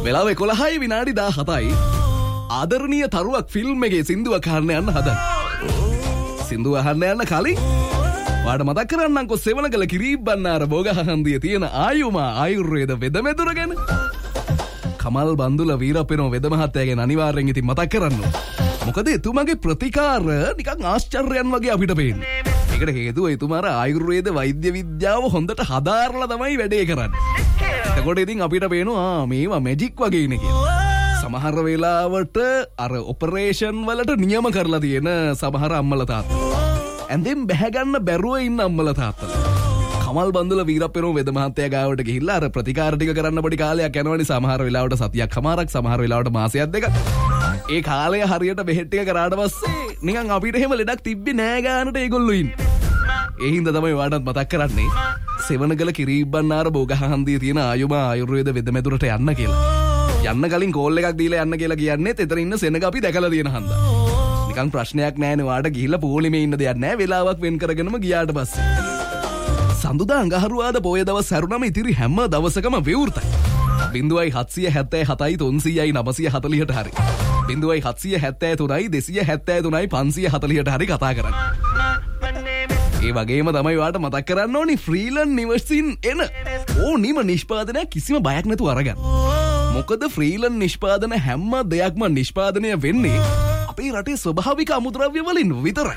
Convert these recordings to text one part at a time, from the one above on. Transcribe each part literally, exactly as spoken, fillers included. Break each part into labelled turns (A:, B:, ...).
A: වෙලාව එකොළහයි විනාඩි දාහතයි. ආදරණීය තරුවක් ෆිල්ම් එකේ සින්දුවක් අහන්න යන්න හදන. සින්දුව අහන්න යන්න කලින් වාට මතක් කරන්නම්කො සෙවණගල කිරිබ්බන්නාර බෝගහහන්දියේ තියෙන ආයුමා ආයුර්වේද වෙදමෙදුර ගැන. කමල් බන්දුල වීරප්පෙනෝ වෙද මහත්තයා ගැන අනිවාර්යෙන් ඉතින් මතක් කරන්න. මොකද එතුමාගේ ප්‍රතිකාර නිකන් ආශ්චර්යයන් වගේ අපිට පේන්නේ. ඒකට හේතුව එතුමාර ආයුර්වේද වෛද්‍ය විද්‍යාව හොඳට හදාarලා තමයි වැඩේ කරන්නේ. එතකොට ඉතින් අපිට පේනවා මේවා මැජික් වගේ නේ කියලා. සමහර වෙලාවට අර ඔපරේෂන් වලට නියම කරලා තියෙන සමහර අම්මලා තාත්තලා. ඇඳෙන් බැහැගන්න බැරුව ඉන්න අම්මලා තාත්තලා. කමල් බන්දුල වීරප්පෙනෝ වෙද මහත්තයා ගාවට ගිහිල්ලා අර ප්‍රතිකාර ටික කරන්න පොඩි කාලයක් යනවනේ. සමහර වෙලාවට සතියක් හමාරක්, සමහර වෙලාවට මාසයක් දෙකක්. ඒ කාලය හරියට බෙහෙත් ටික කරාට පස්සේ නිකන් අපිට එහෙම ලෙඩක් තිබ්බේ නෑ ගානට ඒගොල්ලෝ ඉන්නේ. ඒ හින්දා තමයි වාටත් මතක් කරන්නේ සෙවණගල කිරිබ්බන්නාර බෝගහහන්දියේ තියෙන ආයුමා ආයුර්වේද වෙදමෙදුරට යන්න කියලා. යන්න කලින් කෝල් එකක් දීලා යන්න කියලා කියන්නේත් එතන ඉන්න සෙනග අපි දැකලා තියෙන හන්දා. නිකන් ප්‍රශ්නයක් නෑනේ වාට ගිහිල්ලා පොලිමේ ඉන්න දෙයක් නෑ. වෙලාවක් වෙන් කරගෙනම ගියාට පස්සේ. සඳුදා අඟහරුවාද පොය දවස් හැරුණම ඉතිරි හැම දවසකම විවෘතයි. බිංදුවයි හත්සිය හැත්තෑ හතයි තුන්සියයි නවසිය හතලිහට හරි. බිංදුවයි හත්සිය හැත්තෑ තුනයි දෙසිය හැත්තෑ තුනයි පන්සිය හතලිහට හරි කතා කරන්නේ. ඒ වගේම තමයි වාට මතක් කරන්න ඕනි ෆ්‍රීලන් නිවසින් එන ඕනිම නිෂ්පාදනයක් කිසිම බයක් නැතුව අරගන්න. මොකද ෆ්‍රීලන් නිෂ්පාදන හැම දෙයක්ම නිෂ්පාදනය වෙන්නේ අපේ රටේ ස්වභාවික අමුද්‍රව්‍ය වලින් විතරයි.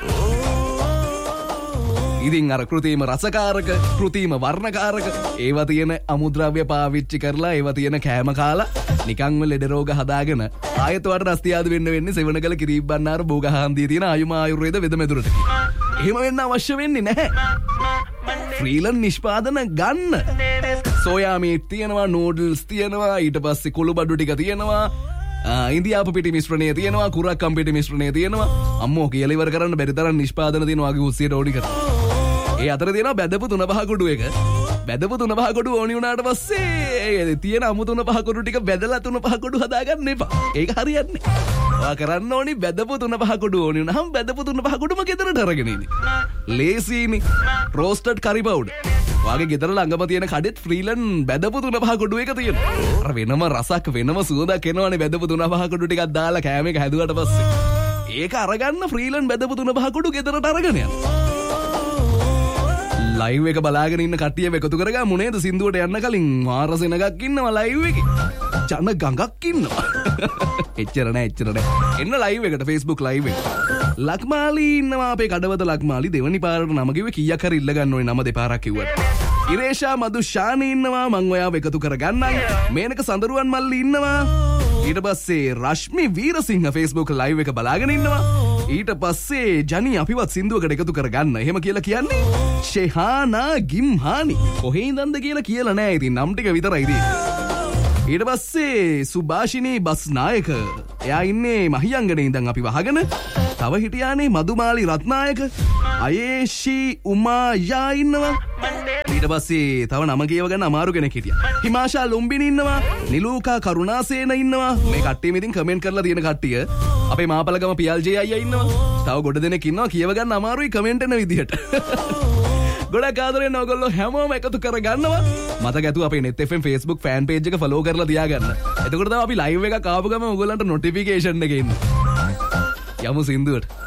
A: ඉතින් අර කෘතිම රසකාරක, කෘතිම වර්ණකාරක ඒවා තියෙන අමුද්‍රව්‍ය පාවිච්චි කරලා ඒවා තියෙන කෑම කාලා නිකන්ම ලෙඩ රෝග හදාගෙන ආයෙත් වට රස්තියාදු වෙන්න වෙන්නේ සෙවණගල කිරිබ්බන්නාර බෝගහහන්දියේ තියෙන ආයුමා ආයුර්වේද වෙදමෙදුරට. එහෙම වෙන්න අවශ්‍ය වෙන්නේ නැහැ. ෆ්‍රීලන් නිෂ්පාදන ගන්න. සෝයා මීට් තියෙනවා, නූඩල්ස් තියෙනවා, ඊට පස්සේ කුළුබඩු ටික තියෙනවා, ඉන්දියාපු පිටි මිශ්‍රණය තියෙනවා, කුරක්කම් පිටි මිශ්‍රණය තියෙනවා. අම්මෝ කියලා ඉවර කරන්න බැරි තරම් නිෂ්පාදන තියෙනවා වගේ උස්සියට ඕඩි කරා. ඒ අතර තියෙනවා බැදපු තුන පහ කොටු එක. බැදපු තුන පහ කොටු ඕනි වුණාට පස්සේ තියෙන අමු තුන පහ කොටු ටික බැදලා තුන පහ කොටු හදාගන්න එපා. ඒක හරියන්නේ නැහැ. ඔයා කරන්න ඕනි බැදපු තුන පහ කොටු ඕනි වුණාම බැදපු තුන පහ කොටුම ගෙදරට අරගෙන ඉන්නේ. ලේසියිනේ. රෝස්ටඩ් කරි පවුඩර්. ඔයාගේ ගෙදර ළඟම තියෙන කඩෙත් ෆ්‍රීලන් බැදපු තුන පහ කොටු එක තියෙනවා. අර වෙනම රසක් වෙනම සුවඳක් එනවනේ බැදපු තුන පහ කොටු ටිකක් දාලා කෑම එක හැදුවට පස්සේ. ඒක අරගන්න ෆ්‍රීලන් බැදපු තුන පහ කොටු ගෙදරට අරගෙන යන්න. ලයිව් එක බලාගෙන ඉන්න කට්ටිය එකතු කරගමු නේද? සින්දුවට යන්න කලින් මාරසෙනගක් ඉන්නවා ලයිව් එකේ. ජන ගඟක් ඉන්නවා. එච්චර නෑ එච්චර නෑ. එන්න ලයිව් එකට Facebook ලයිව් එක. ලක්මාලි ඉන්නවා අපේ කඩවත ලක්මාලි. දෙවනි පාරට නම කිව්වේ කීයක් හරි ඉල්ල ගන්න ඕනේ නම දෙපාරක් කිව්වට. ඉරේෂා මදුෂානි ඉන්නවා මං ඔයාව එකතු කරගන්නයි. මේනක සඳරුවන් මල්ලි ඉන්නවා. ඊට පස්සේ රශ්මි වීරසිංහ Facebook ලයිව් එක බලාගෙන ඉන්නවා. ඊට පස්සේ ජනි අපිවත් සින්දුවකට එකතු කරගන්න. එහෙම කියලා කියන්නේ ෂෙහානා ගිම්හානි. කොහේ ඉඳන්ද කියලා කියලා නෑ. ඉතින් නම් ටික විතරයි ඉතින්. ඊට පස්සේ සුභාෂිනී බස්නායක. එයා ඉන්නේ මහියංගනේ ඉඳන් අපි වහගෙන. තව හිටියානේ මදුමාලි රත්නායක. අයේෂි උමා යා ඉන්නවා. ඊට පස්සේ තව නම කියව ගන්න අමාරු කෙනෙක් හිටියා. හිමාෂා ලුම්බිනි ඉන්නවා. නිලූකා කරුණාසේන ඉන්නවා. මේ කට්ටියම ඉතින් කමෙන්ට් කරලා තියෙන කට්ටිය. අපේ මාපලගම පියල්ජේ අයියා ඉන්නවා. තව ගොඩ දෙනෙක් ඉන්නවා කියව ගන්න අමාරුයි කමෙන්ට් එන විදිහට. ගොඩක් ආදරෙන් ඔයගොල්ලෝ හැමෝම එකතු කරගන්නවා. මතක ඇතුව අපේ net fm Facebook fan page එක follow කරලා තියාගන්න. එතකොට තමයි අපි live එකක් ආපු ගමන් ඔයගොල්ලන්ට notification එක එන්නේ. යමු සින්දුවට.